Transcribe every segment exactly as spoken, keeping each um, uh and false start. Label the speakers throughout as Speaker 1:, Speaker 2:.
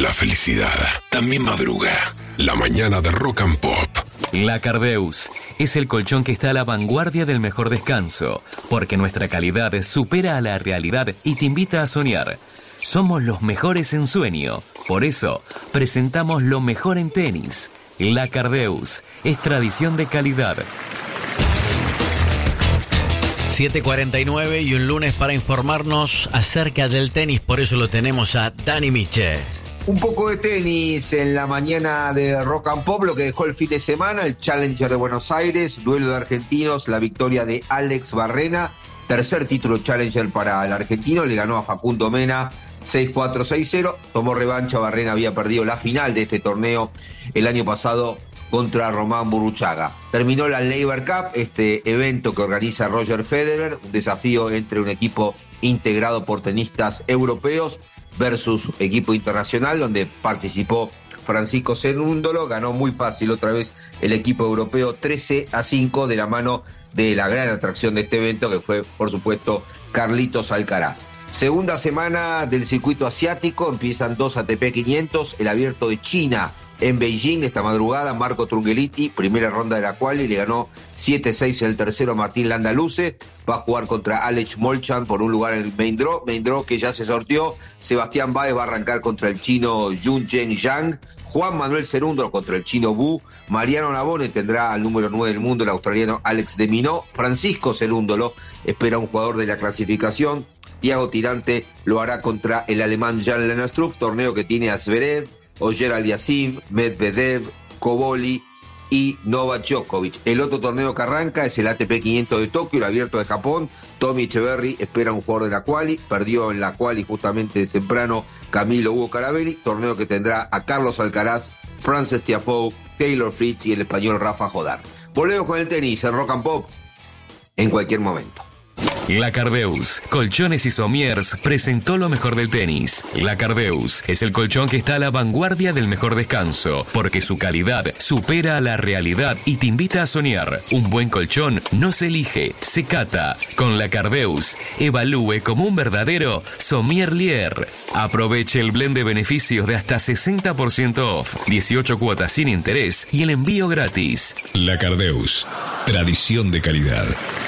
Speaker 1: La felicidad también madruga. La mañana de Rock and Pop.
Speaker 2: La Cardeus es el colchón que está a la vanguardia del mejor descanso, porque nuestra calidad supera a la realidad y te invita a soñar. Somos los mejores en sueño, por eso presentamos lo mejor en tenis. La Cardeus es tradición de calidad.
Speaker 3: siete cuarenta y nueve y un lunes para informarnos acerca del tenis, por eso lo tenemos a Dani Miche.
Speaker 4: Un poco de tenis en la mañana de Rock and Pop, lo que dejó el fin de semana, el Challenger de Buenos Aires, duelo de argentinos, la victoria de Alex Barrena, tercer título Challenger para el argentino, le ganó a Facundo Mena seis cuatro, seis cero, tomó revancha. Barrena había perdido la final de este torneo el año pasado contra Román Burruchaga. Terminó la Laver Cup, este evento que organiza Roger Federer, un desafío entre un equipo integrado por tenistas europeos versus equipo internacional, donde participó Francisco Cerúndolo. Ganó muy fácil otra vez el equipo europeo trece a cinco de la mano de la gran atracción de este evento, que fue, por supuesto, Carlitos Alcaraz. Segunda semana del circuito asiático, empiezan dos A T P quinientos, el abierto de China en Beijing esta madrugada. Marco Trungelliti, primera ronda de la quali, le ganó siete seis el tercero Martín Landaluce. Va a jugar contra Alex Molchan por un lugar en el main draw, main draw que ya se sorteó. Sebastián Báez va a arrancar contra el chino Jun Chen Yang. Juan Manuel Cerúndolo contra el chino Wu. Mariano Navone tendrá al número nueve del mundo, el australiano Alex de Minaur. Francisco Cerúndolo espera un jugador de la clasificación. Thiago Tirante lo hará contra el alemán Jan-Lennard Struff, torneo que tiene a Zverev, Ogier Aliassime, Medvedev, Koboli y Novak Djokovic. El otro torneo que arranca es el A T P quinientos de Tokio, el abierto de Japón. Tommy Echeverry espera un jugador de la quali, perdió en la quali justamente temprano Camilo Hugo Carabelli, torneo que tendrá a Carlos Alcaraz, Frances Tiafoe, Taylor Fritz y el español Rafa Jodar. Volvemos con el tenis en Rock and Pop en cualquier momento.
Speaker 2: La Cardeus, Colchones y Somiers presentó lo mejor del tenis. La Cardeus es el colchón que está a la vanguardia del mejor descanso, porque su calidad supera a la realidad y te invita a soñar. Un buen colchón no se elige, se cata. Con La Cardeus, evalúe como un verdadero sommelier. Aproveche el blend de beneficios de hasta sesenta por ciento off, dieciocho cuotas sin interés y el envío gratis.
Speaker 1: La Cardeus, tradición de calidad.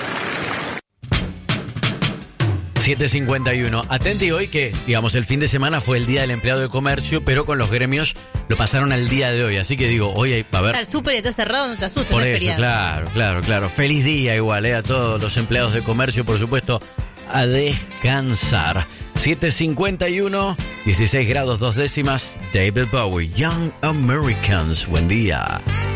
Speaker 3: siete cincuenta y uno. Atenti hoy que, digamos, el fin de semana fue el Día del Empleado de Comercio, pero con los gremios lo pasaron al día de hoy. Así que digo, hoy hay para ver.
Speaker 5: Está el súper y está cerrado, no te asustes.
Speaker 3: Por
Speaker 5: no
Speaker 3: eso,
Speaker 5: feriado.
Speaker 3: claro, claro, claro. Feliz día igual, ¿eh? A todos los empleados de comercio, por supuesto, a descansar. siete cincuenta y uno, dieciséis grados dos décimas. David Bowie, Young Americans. Buen día.